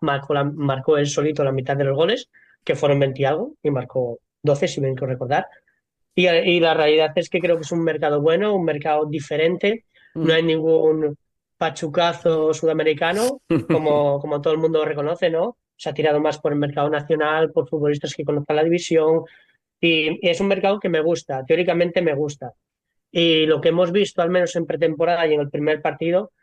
marcó él solito la mitad de los goles, que fueron 20 y algo, y marcó 12, si me quiero recordar. Y la realidad es que creo que es un mercado bueno, un mercado diferente. No hay ningún pachucazo sudamericano, como todo el mundo reconoce, ¿no? Se ha tirado más por el mercado nacional, por futbolistas que conozcan la división. Y es un mercado que me gusta, teóricamente me gusta. Y lo que hemos visto, al menos en pretemporada y en el primer partido,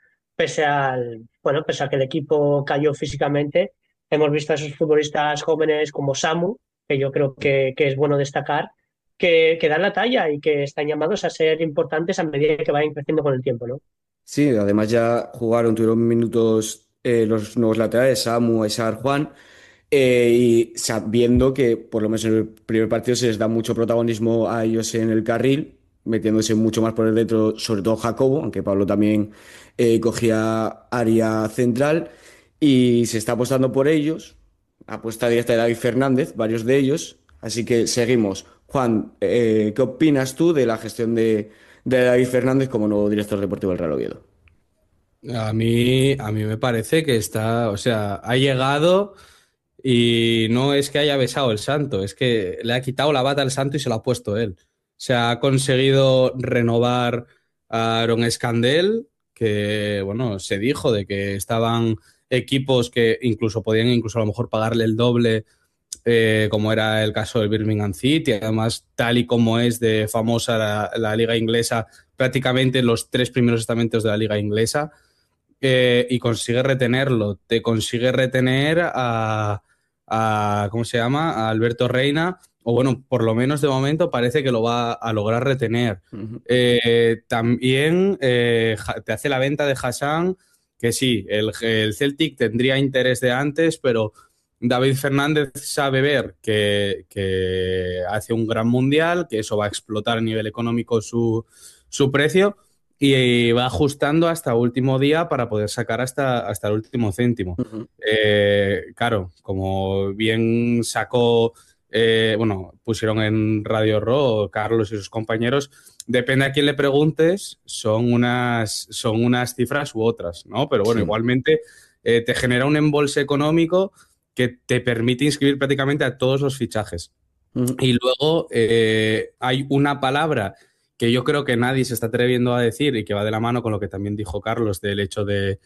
pese a que el equipo cayó físicamente, hemos visto a esos futbolistas jóvenes como Samu, que yo creo que es bueno destacar, que dan la talla y que están llamados a ser importantes a medida que vayan creciendo con el tiempo, ¿no? Sí, además ya tuvieron minutos los nuevos laterales, Samu, Aisar, Juan, y sabiendo que por lo menos en el primer partido se les da mucho protagonismo a ellos en el carril, metiéndose mucho más por el dentro, sobre todo Jacobo, aunque Pablo también cogía área central, y se está apostando por ellos, apuesta directa de David Fernández, varios de ellos, así que seguimos. Juan, ¿qué opinas tú de la gestión de David Fernández como nuevo director deportivo del Real Oviedo? A mí me parece que está, o sea, ha llegado y no es que haya besado el santo, es que le ha quitado la bata al santo y se la ha puesto él. O sea, ha conseguido renovar a Aaron Escandel, que, bueno, se dijo de que estaban equipos que incluso podían incluso a lo mejor pagarle el doble, como era el caso del Birmingham City. Además, tal y como es de famosa la liga inglesa, prácticamente los tres primeros estamentos de la liga inglesa, y consigue retenerlo. Te consigue retener ¿cómo se llama? A Alberto Reina, o bueno, por lo menos de momento parece que lo va a lograr retener. Ujú. También te hace la venta de Hassan, que sí, el Celtic tendría interés de antes, pero David Fernández sabe ver que hace un gran mundial, que eso va a explotar a nivel económico su precio, y va ajustando hasta último día para poder sacar hasta el último céntimo. Ujú. Claro, como bien sacó, bueno, pusieron en Radio Ro Carlos y sus compañeros, depende a quién le preguntes, son unas cifras u otras, ¿no? Pero bueno, Sí. igualmente te genera un embolse económico que te permite inscribir prácticamente a todos los fichajes. Ujú. Y luego hay una palabra que yo creo que nadie se está atreviendo a decir y que va de la mano con lo que también dijo Carlos del hecho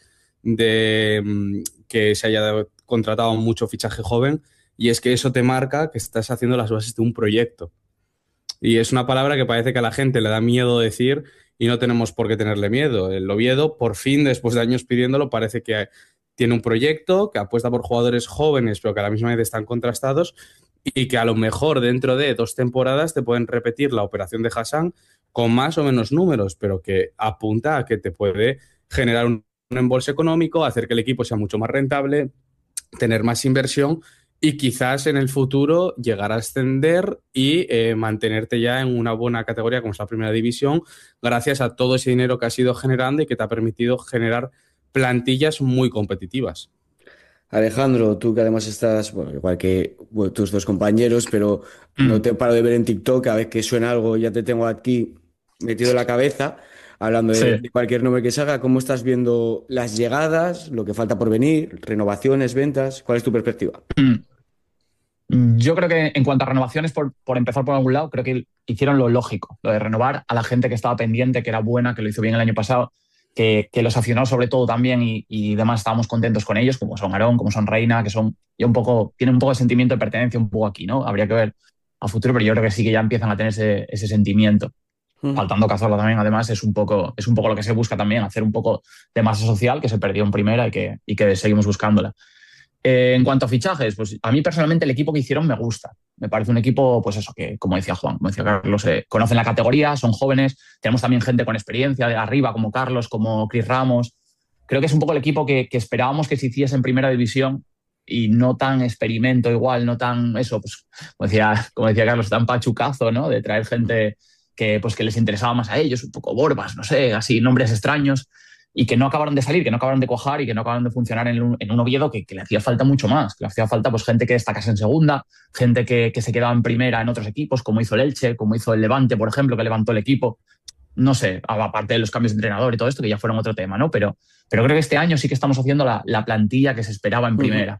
de que se haya contratado mucho fichaje joven, y es que eso te marca que estás haciendo las bases de un proyecto. Y es una palabra que parece que a la gente le da miedo decir y no tenemos por qué tenerle miedo. El Oviedo, por fin, después de años pidiéndolo, parece que tiene un proyecto, que apuesta por jugadores jóvenes, pero que a la misma vez están contrastados, y que a lo mejor dentro de 2 temporadas te pueden repetir la operación de Hassan con más o menos números, pero que apunta a que te puede generar un embolse económico, hacer que el equipo sea mucho más rentable, tener más inversión y quizás en el futuro llegar a ascender y mantenerte ya en una buena categoría como es la primera división, gracias a todo ese dinero que has ido generando y que te ha permitido generar plantillas muy competitivas. Alejandro, tú que además estás, bueno, igual que bueno, tus dos compañeros, pero no Mm, te paro de ver en TikTok, cada vez que suena algo ya te tengo aquí metido en la cabeza, hablando sí. de cualquier nombre que salga. ¿Cómo estás viendo las llegadas, lo que falta por venir, renovaciones, ventas? ¿Cuál es tu perspectiva? Mm. Yo creo que en cuanto a renovaciones, por empezar por algún lado, creo que hicieron lo lógico, lo de renovar a la gente que estaba pendiente, que era buena, que lo hizo bien el año pasado, que los aficionados sobre todo también y demás estábamos contentos con ellos, como son Aarón, como son Reina, que son ya un poco, tienen un poco de sentimiento de pertenencia un poco aquí, ¿no? Habría que ver a futuro, pero yo creo que sí que ya empiezan a tener ese sentimiento. Mm. Faltando Cazorla también, además, es un poco lo que se busca también, hacer un poco de masa social que se perdió en primera y que seguimos buscándola. En cuanto a fichajes, pues a mí personalmente el equipo que hicieron me gusta. Me parece un equipo, pues eso, que como decía Juan, como decía Carlos, conocen la categoría, son jóvenes, tenemos también gente con experiencia de arriba, como Carlos, como Chris Ramos. Creo que es un poco el equipo que esperábamos que se hiciese en primera división y no tan experimento igual, no tan eso, pues como decía Carlos, tan pachucazo, ¿no? De traer gente que les interesaba más a ellos, un poco Borbas, no sé, así, nombres extraños y que no acabaron de salir, que no acabaron de cuajar y que no acabaron de funcionar en un Oviedo que le hacía falta mucho más, que le hacía falta pues gente que destacase en segunda, gente que se quedaba en primera en otros equipos, como hizo el Elche, como hizo el Levante, por ejemplo, que levantó el equipo. No sé, aparte de los cambios de entrenador y todo esto, que ya fueron otro tema, ¿no? Pero creo que este año sí que estamos haciendo la plantilla que se esperaba en Ujú. primera.